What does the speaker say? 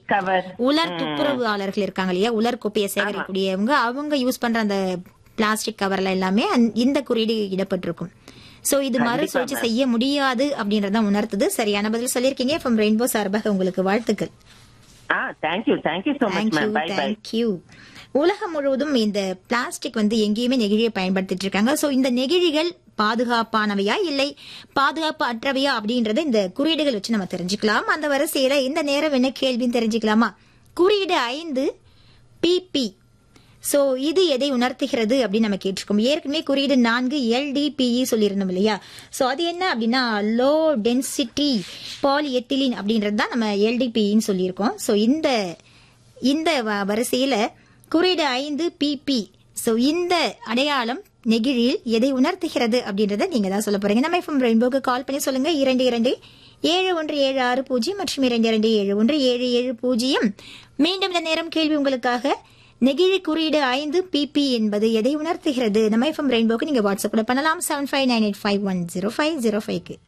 Cover. உலர் துப்புரவாளர்கள் இருக்காங்க இல்லையா, உலர் குப்பையை சேகரிக்கக்கூடியவங்க, அவங்க யூஸ் பண்ற அந்த பிளாஸ்டிக் கவர்ல எல்லாமே இந்த குறியீடு இடப்பட்டிருக்கும். சோ இது மறுசுழற்சி செய்ய முடியாது அப்படின்றத உணர்த்துது. சரியான பதில் சொல்லியிருக்கீங்க. ஃப்ரம் ரெயின்போ சார்பாக உங்களுக்கு வாழ்த்துக்கள். Thank you so much ma'am. By by. Thank you. உலகம் முழுவதும் இந்த பிளாஸ்டிக் எங்கேயுமே நெகிழியை பயன்படுத்திட்டு இருக்காங்க. சோ இந்த நெகிழிகள் பாதுகாப்பானவையா இல்லை பாதுகாப்பு அற்றவையா அப்படின்றத இந்த குறியீடுகள் வச்சு நம்ம தெரிஞ்சுக்கலாம். அந்த வரிசையில இந்த நேரம் என்ன கேள்வின்னு தெரிஞ்சுக்கலாமா? குறியீடு 5 PP. சோ இது எதை உணர்த்துகிறது அப்படின்னு நம்ம கேட்டிருக்கோம். ஏற்கனவே குறியீடு 4 LDPE சொல்லியிருந்தோம் இல்லையா. சோ அது என்ன அப்படின்னா லோ டென்சிட்டி பாலிஎத்திலீன் அப்படின்றது தான் நம்ம LDPEன்னு சொல்லியிருக்கோம். சோ இந்த வரிசையில குறியீடு 5 PP. சோ இந்த அடையாளம் நெகிழியில் எதை உணர்த்துகிறது அப்படின்றத நீங்க தான் சொல்ல போறீங்க. நம்ம FM ரெயின்போக்கு கால் பண்ணி சொல்லுங்க. 227176 மற்றும் 227177. மீண்டும் இந்த நேரம் கேள்வி உங்களுக்காக. நெகிழி குறியீடு 5 PP என்பது எதை உணர்த்துகிறது? நம்ம FM ரெயின்போக்கு நீங்க வாட்ஸ்அப்ல பண்ணலாம் 7598510505க்கு.